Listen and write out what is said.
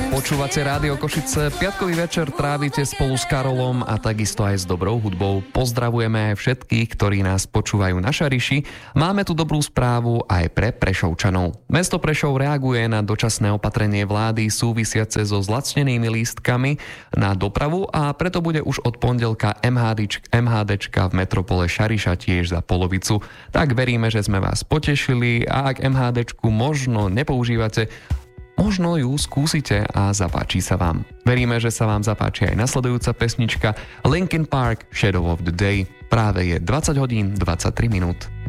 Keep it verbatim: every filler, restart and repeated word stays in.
Počúvate Rádio Košice, piatkový večer trávite spolu s Karolom a takisto aj s dobrou hudbou. Pozdravujeme aj všetkých, ktorí nás počúvajú na Šariši. Máme tu dobrú správu aj pre Prešovčanov. Mesto Prešov reaguje na dočasné opatrenie vlády súvisiace so zlacnenými lístkami na dopravu a preto bude už od pondelka MHDčka v metropole Šariša tiež za polovicu. Tak veríme, že sme vás potešili a ak MHDčku možno nepoužívate, možno ju skúsite a zapáči sa vám. Veríme, že sa vám zapáči aj nasledujúca pesnička Linkin Park Shadow of the Day. Práve je dvadsať hodín dvadsaťtri minút.